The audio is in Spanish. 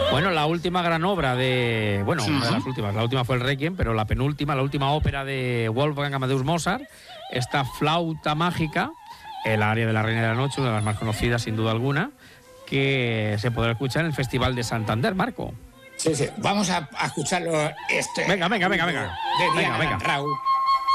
Bueno, la última gran obra de... Bueno, una de las últimas. La última fue el Requiem, pero la última ópera de Wolfgang Amadeus Mozart, esta Flauta Mágica, el aria de la Reina de la Noche, una de las más conocidas sin duda alguna, que se podrá escuchar en el Festival de Santander, Marco. Sí, vamos a escucharlo. Venga. De Diana Raúl.